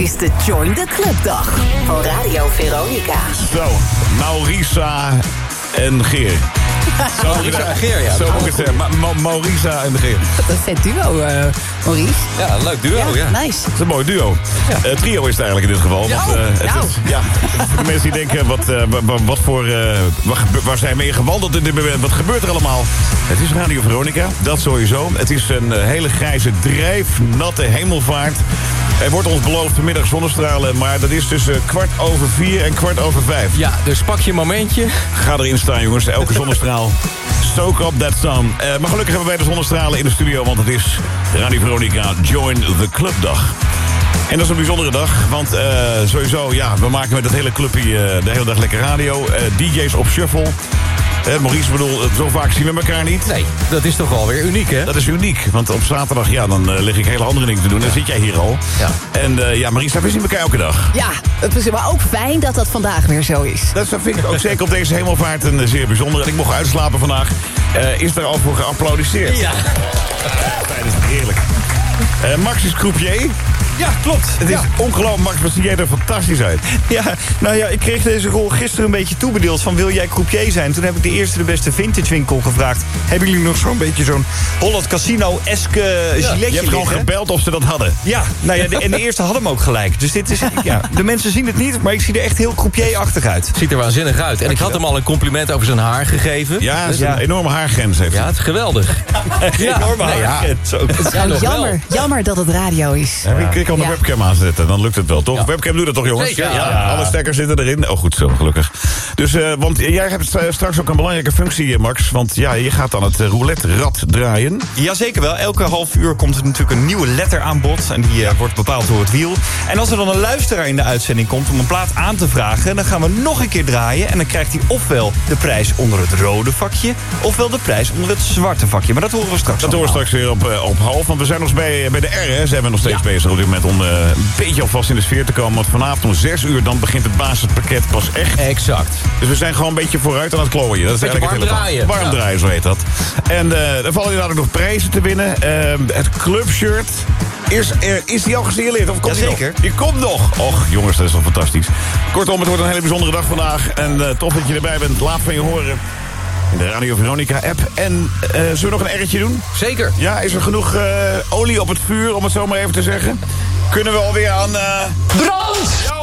is de Join the Club dag van Radio Veronica. Zo, Maurisa en Geer. Maurisa en Geer, ja. Zo moet ik het zeggen. Maurisa en Geer. Dat is een vet duo, Maurice. Ja, een leuk duo, ja. Nice. Dat is een mooi duo. Ja. Trio is het eigenlijk in dit geval. Ja, Want, nou. voor de mensen die denken, waar zijn we in gewandeld in dit moment? Wat gebeurt er allemaal? Het is Radio Veronica, dat sowieso. Het is een hele grijze, drijfnatte hemelvaart. Er wordt ons beloofd vanmiddag zonnestralen, maar dat is tussen 4:15 en 5:15. Ja, dus pak je een momentje. Ga erin staan, jongens. Elke zonnestraal. Soak up that sun. Maar gelukkig hebben wij de zonnestralen in de studio, want het is Radio Veronica Join the Club dag. En dat is een bijzondere dag, want sowieso, ja, we maken met het hele clubje de hele dag lekker radio. DJ's op shuffle. Maurice, bedoel, zo vaak zien we elkaar niet. Nee, dat is toch wel weer uniek, hè? Dat is uniek, want op zaterdag, ja, dan lig ik hele andere dingen te doen. Dan zit jij hier al. Ja. En Maurice, we zien elkaar elke dag. Ja, het is maar ook fijn dat dat vandaag weer zo is. Dat vind ik ook zeker op deze hemelvaart een zeer bijzonder. En ik mocht uitslapen vandaag. Is er al voor geapplaudisseerd. Ja. Fijn, dat is heerlijk. Max is croupier. Ja, klopt. Het is ongelooflijk, Max, wat zie jij er fantastisch uit. Ja, nou ja, ik kreeg deze rol gisteren een beetje toebedeeld van wil jij croupier zijn? Toen heb ik de eerste de beste vintage winkel gevraagd. Hebben jullie nog zo'n beetje zo'n Holland Casino-eske giletje Je hebt gewoon gebeld of ze dat hadden. Ja, nou ja, en de eerste had hem ook gelijk. Dus dit is, ja, de mensen zien het niet, maar ik zie er echt heel croupier-achtig uit. Ziet er waanzinnig uit. En ik had hem al een compliment over zijn haar gegeven. Ja, Dus, een enorme haargrens heeft. ja, het is geweldig. Enorme nee, ja. haargrens ook. Het is Ja, nog wel. jammer dat het radio is. Ik kan de Ja. webcam aanzetten, dan lukt het wel, toch? Ja. Webcam doet het toch, jongens? Zeker, ja. Alle stekkers zitten erin. Oh, goed zo, gelukkig. Dus, want jij hebt straks ook een belangrijke functie, Max. Want ja, je gaat dan het roulette-rad draaien. Jazeker wel. Elke half uur komt er natuurlijk een nieuwe letter aan bod. En die wordt bepaald door het wiel. En als er dan een luisteraar in de uitzending komt om een plaat aan te vragen, dan gaan we nog een keer draaien. En dan krijgt hij ofwel de prijs onder het rode vakje, ofwel de prijs onder het zwarte vakje. Maar dat horen we straks. Dat horen we straks weer op half. Want we zijn nog bij de R, hè. Zijn we nog steeds bezig op dit moment om een beetje alvast in de sfeer te komen. Want vanavond om 6 uur dan begint het basispakket pas echt. Exact. Dus we zijn gewoon een beetje vooruit aan het klooien. Dat is Beetje eigenlijk warm het hele draaien. Warm draaien, zo heet dat. En er vallen inderdaad ook nog prijzen te winnen. Het clubshirt. Is die al gesignaleerd? Of komt die nog? Jazeker. Die komt nog. Och, jongens, dat is toch fantastisch. Kortom, het wordt een hele bijzondere dag vandaag. En tof dat je erbij bent. Laat van je horen. In de Radio Veronica-app. En zullen we nog een erretje doen? Zeker. Ja, is er genoeg olie op het vuur, om het zo maar even te zeggen? Kunnen we alweer aan... Brand! Ja,